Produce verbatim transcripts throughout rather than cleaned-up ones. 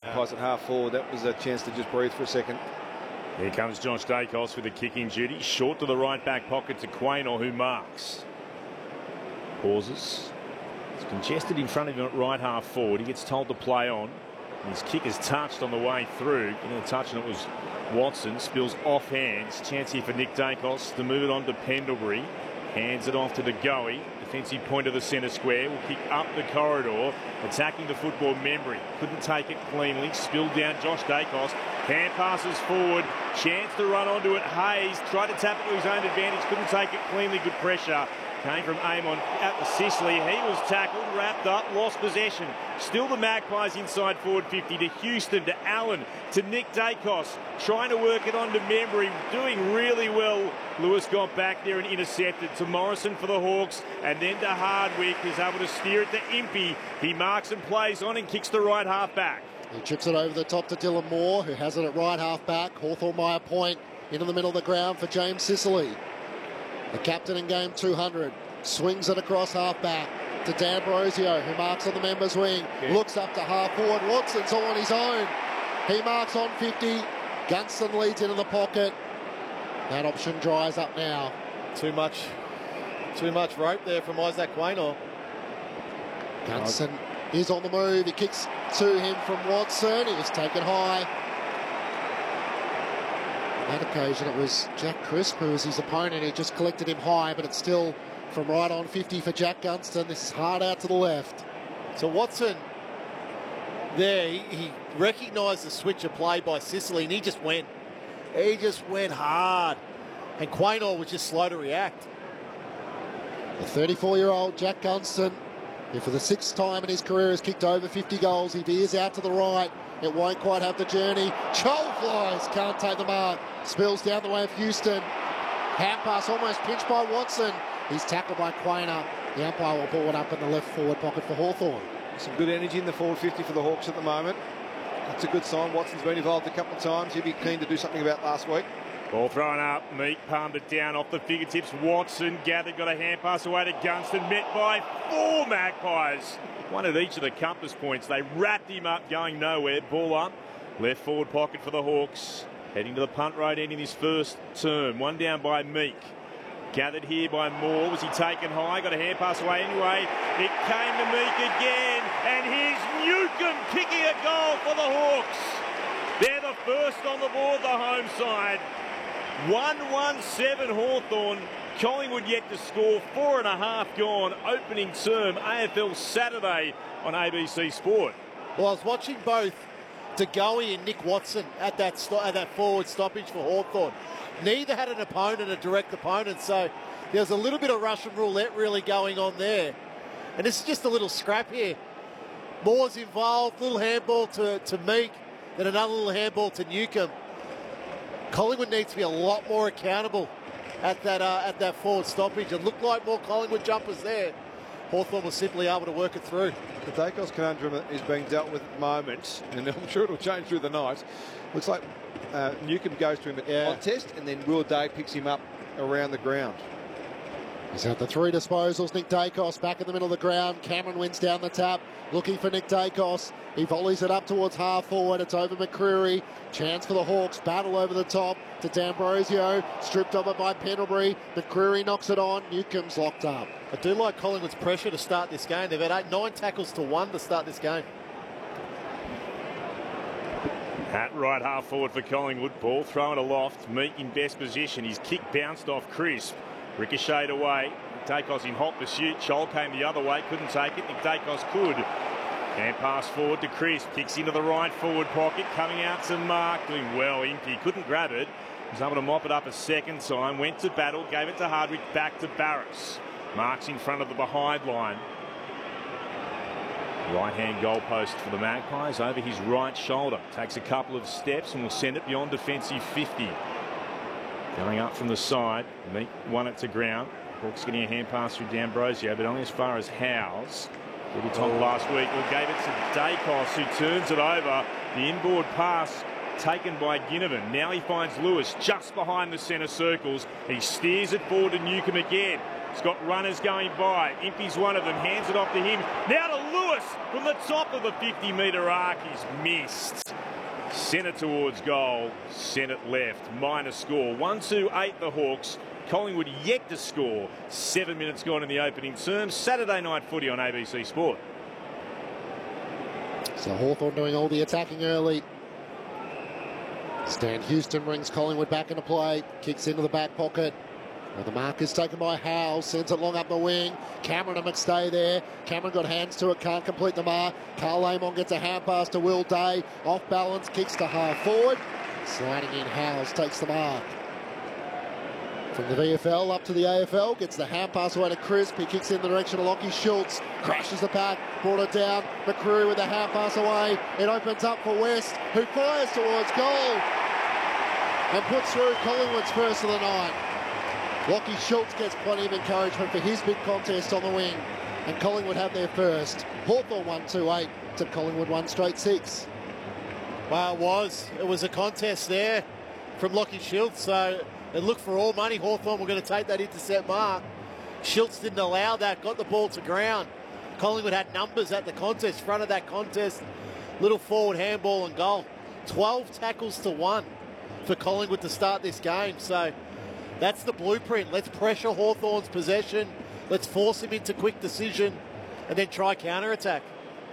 Magpies at half forward. That was a chance to just breathe for a second. Here comes Josh Dacos with the kicking duty. Short to the right back pocket to Quaynor, who marks. Pauses. It's congested in front of him at right half forward. He gets told to play on. His kick is touched on the way through. Getting a touch, and it was Watson. Spills off hands. Chance here for Nick Dacos to move it on to Pendlebury. Hands it off to De Goey. Defensive point of the centre square. Will kick up the corridor. Attacking the football, Membry. Couldn't take it cleanly. Spilled down Josh Dacos. Hand passes forward. Chance to run onto it. Hayes tried to tap it to his own advantage. Couldn't take it cleanly. Good pressure. Came from Amon out to Sicily. He was tackled, wrapped up, lost possession. Still the Magpies inside forward fifty to Houston, to Allen, to Nick Dacos. Trying to work it on to Membry. Doing really well. Lewis got back there and intercepted. To Morrison for the Hawks. And then to Hardwick, who's able to steer it to Impey. He marks and plays on and kicks the right half back. He chips it over the top to Dylan Moore, who has it at right half back. Hawthorn by a point into the middle of the ground for James Sicily. The captain in game two hundred swings it across half back to D'Ambrosio, who marks on the members wing. Yeah. Looks up to half forward. Watson's all on his own. He marks on fifty. Gunston leads into the pocket. That option dries up now. Too much, too much rope there from Isaac Quaynor. Gunston oh. is on the move. He kicks to him from Watson. He was taken high. On that occasion, it was Jack Crisp who was his opponent. He just collected him high, but it's still from right on fifty for Jack Gunston. This is hard out to the left. So Watson there, he, he recognised the switch of play by Sicily, and he just went. He just went hard. And Quaynor was just slow to react. The thirty-four-year-old Jack Gunston, who for the sixth time in his career has kicked over fifty goals. He veers out to the right. It won't quite have the journey. Chol flies, can't take the mark. Spills down the way of Houston. Hand pass almost pinched by Watson. He's tackled by Quaynor. The umpire will pull it up in the left forward pocket for Hawthorn. Some good energy in the forward fifty for the Hawks at the moment. That's a good sign. Watson's been involved a couple of times. He'd be keen to do something about last week. Ball thrown up. Meek palmed it down off the fingertips. Watson gathered, got a hand pass away to Gunston. Met by four Magpies. One at each of the compass points. They wrapped him up, going nowhere. Ball up. Left forward pocket for the Hawks. Heading to the punt road end in his first term. One down by Meek. Gathered here by Moore. Was he taken high? Got a hand pass away anyway. It came to Meek again. And here's Newcomb kicking a goal for the Hawks. They're the first on the board, the home side. one one seven Hawthorn. Collingwood yet to score. Four and a half gone. Opening term A F L Saturday on A B C Sport. Well, I was watching both De Goey and Nick Watson at that st at that forward stoppage for Hawthorn. Neither had an opponent, a direct opponent, so there was a little bit of Russian roulette really going on there. And this is just a little scrap here. Moore's involved, little handball to, to Meek, then another little handball to Newcomb. Collingwood needs to be a lot more accountable at that uh, at that forward stoppage. It looked like more Collingwood jumpers there. Hawthorn was simply able to work it through. The Dacos conundrum is being dealt with at the moment, and I'm sure it'll change through the night. Looks like uh, Newcomb goes to him at yeah. contest, and then Will Day picks him up around the ground. He's had the three disposals. Nick Dacos back in the middle of the ground. Cameron wins down the tap, looking for Nick Dacos. He volleys it up towards half forward. It's over McCreary. Chance for the Hawks. Battle over the top to D'Ambrosio. Stripped of it by Pendlebury. McCreary knocks it on. Newcomb's locked up. I do like Collingwood's pressure to start this game. They've had eight, nine tackles to one to start this game. At right half forward for Collingwood. Ball thrown aloft. Meek in best position. His kick bounced off Crisp. Ricocheted away. Dacos in hot pursuit. Chol came the other way. Couldn't take it. Nick Dacos could. And pass forward to Crisp. Kicks into the right forward pocket. Coming out to Mark. Doing well. Impey couldn't grab it. Was able to mop it up a second time. Went to battle. Gave it to Hardwick. Back to Barras. Marks in front of the behind line. Right-hand goalpost for the Magpies over his right shoulder. Takes a couple of steps and will send it beyond defensive fifty. Going up from the side. Meek won it to ground. Hawks getting a hand pass through D'Ambrosio, but only as far as Howes. Did he top last week? Well, gave it to Dacos, who turns it over. The inboard pass taken by Ginnivan. Now he finds Lewis just behind the centre circles. He steers it forward to Newcomb again. He's got runners going by. Impey's one of them, hands it off to him. Now to Lewis from the top of the fifty metre arc. He's missed. Sent it towards goal, sent it left. Minor score. one two eight the Hawks. Collingwood yet to score. Seven minutes gone in the opening term. Saturday night footy on A B C Sport. So Hawthorn doing all the attacking early. Stan Houston brings Collingwood back into play. Kicks into the back pocket. Well, the mark is taken by Howell. Sends it long up the wing. Cameron and McStay there. Cameron got hands to it. Can't complete the mark. Carl Amon gets a hand pass to Will Day. Off balance. Kicks to half forward. Sliding in Howells takes the mark. From the V F L up to the A F L. Gets the hand pass away to Crisp. He kicks in the direction of Lockie Schultz. Crashes the pack. Brought it down. McCreary with the hand pass away. It opens up for West, who fires towards goal and puts through Collingwood's first of the night. Lockie Schultz gets plenty of encouragement for his big contest on the wing, and Collingwood have their first. Hawthorn one two eight to Collingwood one straight six. Well, it was. It was a contest there from Lockie Schultz, so it looked for all money. Hawthorn were going to take that intercept mark. Schultz didn't allow that, got the ball to ground. Collingwood had numbers at the contest, front of that contest. Little forward handball and goal. twelve tackles to one for Collingwood to start this game. So that's the blueprint. Let's pressure Hawthorn's possession. Let's force him into quick decision and then try counter-attack.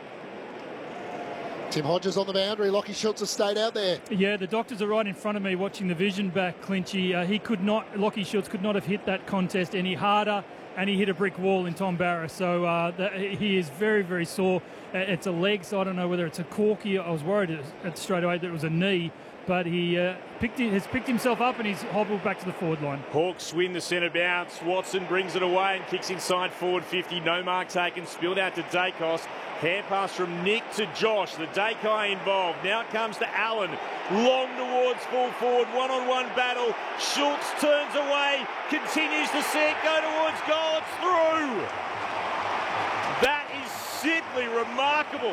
Tim Hodges on the boundary. Lockie Schultz has stayed out there. Yeah, the doctors are right in front of me watching the vision back, Clinchy. Uh, he could not, Lockie Schultz could not have hit that contest any harder, and he hit a brick wall in Tom Barra. So uh, the, he is very, very sore. Uh, it's a leg, so I don't know whether it's a corky. I was worried it, it straight away that it was a knee, but he uh, picked, has picked himself up and he's hobbled back to the forward line. Hawks win the centre bounce. Watson brings it away and kicks inside forward fifty. No mark taken. Spilled out to Dacos. Hand pass from Nick to Josh. The Dakai involved. Now it comes to Allen. Long towards full forward. One-on-one battle. Schultz turns away. Continues to see it go towards goal. It's through. That is simply remarkable.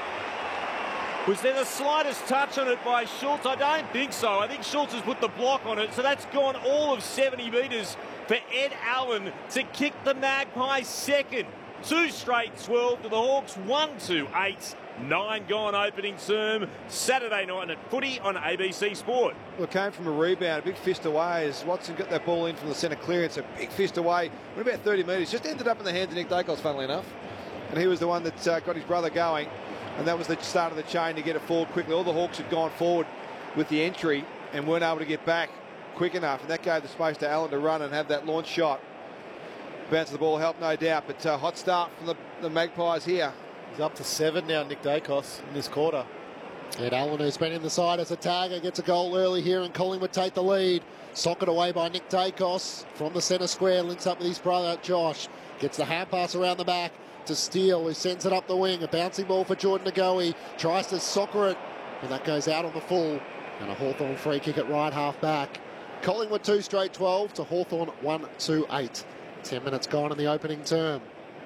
Was there the slightest touch on it by Schultz? I don't think so. I think Schultz has put the block on it. So that's gone all of seventy metres for Ed Allen to kick the Magpies second. Two straight twelve to the Hawks. One, two, eight. Nine gone opening term. Saturday night at footy on A B C Sport. Well, it came from a rebound, a big fist away as Watson got that ball in from the centre clearance. A big fist away. Went about thirty metres. Just ended up in the hands of Nick Dacos, funnily enough. And he was the one that uh, got his brother going. And that was the start of the chain to get it forward quickly. All the Hawks had gone forward with the entry and weren't able to get back quick enough. And that gave the space to Allen to run and have that launch shot. Bounce of the ball helped, no doubt. But uh, hot start from the, the Magpies here. He's up to seven now, Nick Dacos, in this quarter. Ed Allen, who's been in the side as a tagger, gets a goal early here and Collingwood take the lead. Socket away by Nick Dacos from the centre square. Links up with his brother, Josh. Gets the hand pass around the back to Steele, who sends it up the wing. A bouncing ball for Jordan Ngoe. Tries to soccer it, and that goes out on the full. And a Hawthorn free kick at right half back. Collingwood two straight twelve to Hawthorn one two eight. Ten minutes gone in the opening term.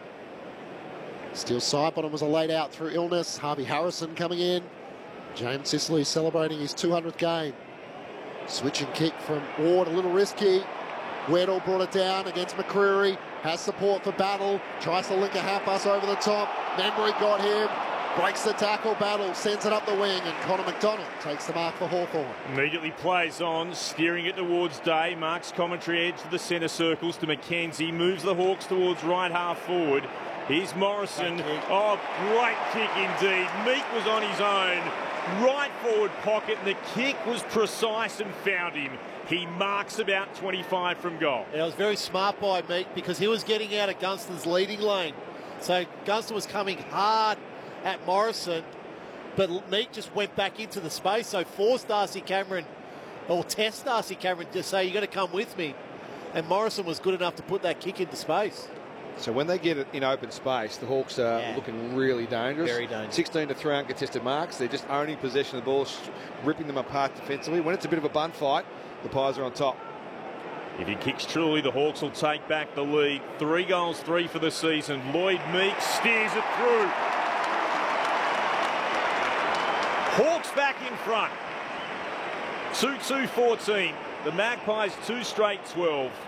Steele's side bottom was a laid out through illness. Harvey Harrison coming in. James Sicily celebrating his two hundredth game. Switch and kick from Ward, a little risky. Weddle brought it down against McCreary. Has support for Battle. Tries to link a half pass over the top. Membry got him. Breaks the tackle. Battle sends it up the wing. And Connor McDonald takes the mark for Hawthorn. Immediately plays on. Steering it towards Day. Marks commentary edge to the centre circles to McKenzie. Moves the Hawks towards right half forward. Here's Morrison. Oh, great kick indeed. Meek was on his own. Right forward pocket. And the kick was precise and found him. He marks about twenty-five from goal. Yeah, it was very smart by Meek because he was getting out of Gunston's leading lane. So Gunston was coming hard at Morrison, but Meek just went back into the space. So forced Darcy Cameron, or test Darcy Cameron to say, you've got to come with me. And Morrison was good enough to put that kick into space. So when they get it in open space, the Hawks are Yeah. looking really dangerous. Very dangerous. sixteen to three uncontested marks. They're just owning possession of the ball, ripping them apart defensively. When it's a bit of a bun fight, the Pies are on top. If he kicks truly, the Hawks will take back the lead. Three goals, three for the season. Lloyd Meek steers it through. Hawks back in front. two two fourteen. The Magpies two straight twelve.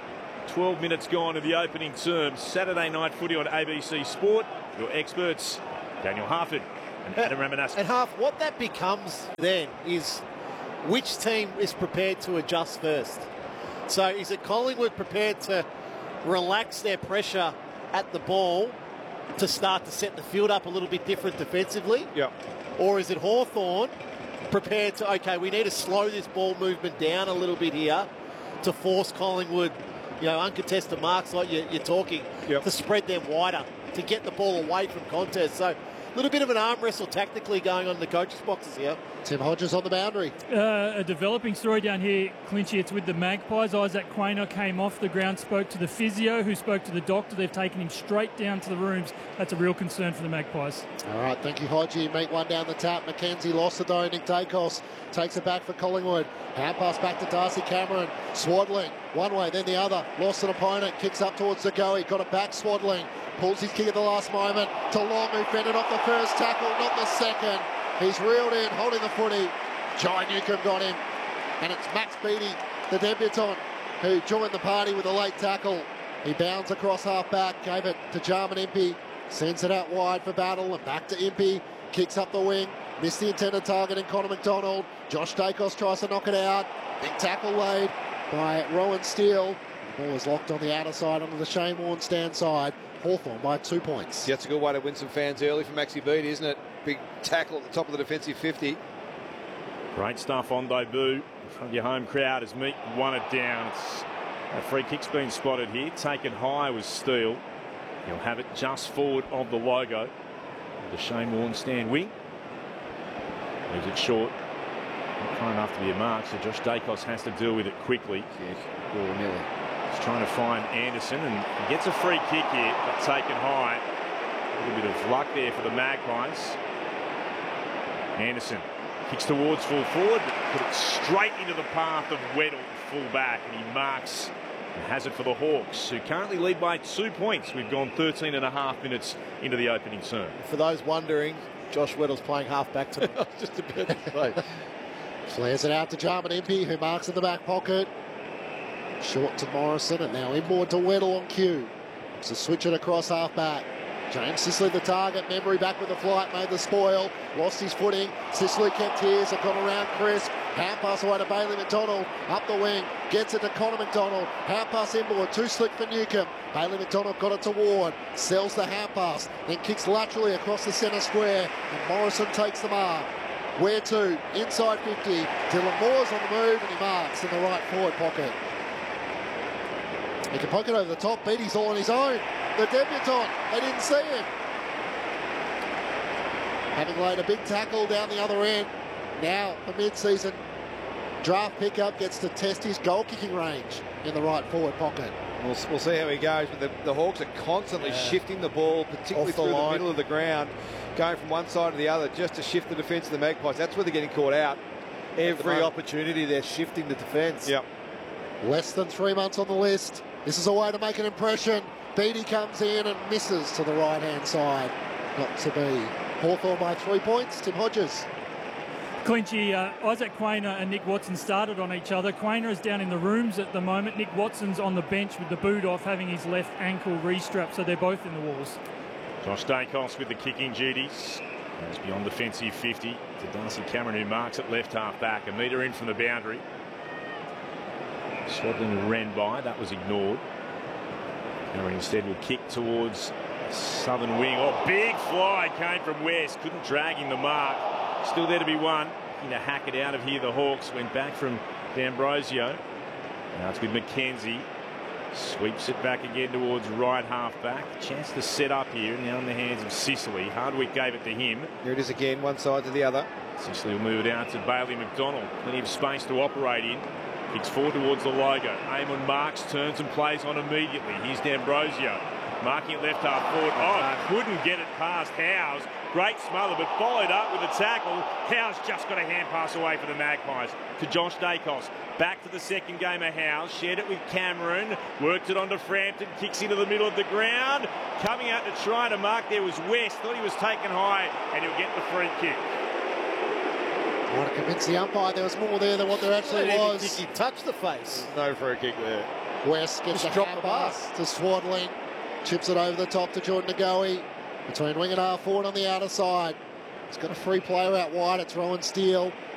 twelve minutes gone in the opening term. Saturday night footy on A B C Sport. Your experts, Daniel Harford and Adam Ramanauskas. And half what that becomes then is which team is prepared to adjust first. So is it Collingwood prepared to relax their pressure at the ball to start to set the field up a little bit different defensively? Yep. Or is it Hawthorn prepared to, okay, we need to slow this ball movement down a little bit here to force Collingwood, you know, uncontested marks like you're, you're talking, yep. to spread them wider, to get the ball away from contest. So a little bit of an arm wrestle tactically going on in the coaches' boxes here. Tim Hodges on the boundary. Uh, a developing story down here, Clinchy. It's with the Magpies. Isaac Quaynor came off the ground, spoke to the physio, who spoke to the doctor. They've taken him straight down to the rooms. That's a real concern for the Magpies. All right, thank you, Hodgie. Meet one down the tap. McKenzie lost it though. Nick Dacos takes it back for Collingwood. Hand pass back to Darcy Cameron. Swaddling one way, then the other. Lost an opponent. Kicks up towards the goal. He got it back. Swaddling pulls his kick at the last moment to Long, who fended off the first tackle, not the second. He's reeled in, holding the footy. Jai Newcomb got him. And it's Max Beattie, the debutant, who joined the party with a late tackle. He bounds across half-back, gave it to Jarman Impey. Sends it out wide for Battle and back to Impey. Kicks up the wing. Missed the intended target in Connor McDonald. Josh Dacos tries to knock it out. Big tackle laid by Rowan Steele. The ball is locked on the outer side onto the Shane Warne stand side. Hawthorn by two points. Yeah, it's a good way to win some fans early for Maxi Beattie, isn't it? Big tackle at the top of the defensive fifty. Great stuff on debut in front of your home crowd as Meek won it down. It's a free kick's been spotted here. Taken high was Steele. He'll have it just forward of the logo. The Shane Warne stand wing. Leaves it short. Not far enough to be a mark, so Josh Dacos has to deal with it quickly. Yeah, or nearly. He's trying to find Anderson and he gets a free kick here, but taken high. A little bit of luck there for the Magpies. Anderson kicks towards full forward, but put it straight into the path of Weddle, full back, and he marks and has it for the Hawks, who currently lead by two points. We've gone thirteen and a half minutes into the opening term. For those wondering, Josh Weddle's playing half-back tonight. Just a bit. Right. Flares it out to Jarman Impey, who marks in the back pocket. Short to Morrison, and now inboard to Weddle on cue. So switch it across half-back. James Sicily the target, Memory back with the flight, made the spoil, lost his footing. Sicily kept his, it got around Crisp. Hand pass away to Bailey McDonald, up the wing, gets it to Connor McDonald. Hand pass inboard, too slick for Newcomb. Bailey McDonald got it to Ward, sells the hand pass, then kicks laterally across the centre square, and Morrison takes the mark. Where to? Inside fifty. Dylan Moore's on the move, and he marks in the right forward pocket. He can poke it over the top. Beattie's all on his own. The debutant. They didn't see him. Having laid a big tackle down the other end. Now the mid-season draft pickup gets to test his goal-kicking range in the right forward pocket. We'll, we'll see how he goes, but the, the Hawks are constantly yeah. shifting the ball, particularly Off the through line. the middle of the ground, going from one side to the other just to shift the defence of the Magpies. That's where they're getting caught out. Every opportunity they're shifting the defence. Yep. Less than three months on the list. This is a way to make an impression. Beattie comes in and misses to the right-hand side. Not to be. Hawthorn by three points. Tim Hodges. Clinchy, uh, Isaac Quaynor and Nick Watson started on each other. Quaynor is down in the rooms at the moment. Nick Watson's on the bench with the boot off, having his left ankle restrapped, so they're both in the walls. Josh Dacos with the kicking duties. Goes beyond defensive fifty to Darcy Cameron, who marks at left half back. A metre in from the boundary. Swaddling ran by, that was ignored. Cameron instead will kick towards southern wing. Oh, big fly came from West. Couldn't drag him the mark. Still there to be won. Looking to hack it out of here. The Hawks went back from D'Ambrosio. Now it's with McKenzie. Sweeps it back again towards right half back. Chance to set up here. Now in the hands of Sicily. Hardwick gave it to him. Here it is again, one side to the other. Sicily will move it out to Bailey McDonald. Plenty of space to operate in. Kicks forward towards the logo. Eamon Marks turns and plays on immediately. Here's D'Ambrosio. Marking it left half forward. Oh, couldn't get it past Howes. Great smother, but followed up with a tackle. Howes just got a hand pass away for the Magpies to Josh Dacos. Back to the second game of Howes. Shared it with Cameron. Worked it onto Frampton. Kicks into the middle of the ground. Coming out to try to mark there was West. Thought he was taken high, and he'll get the free kick. I want to convince the umpire there was more there than what there actually I was. didn't think he touched the face. No free kick there. West gets Just a dropped hand the bar. pass to Swadling. Chips it over the top to Jordan Ngoe. Between wing and half forward on the outer side. He's got a free player out wide. It's Rowan Steele.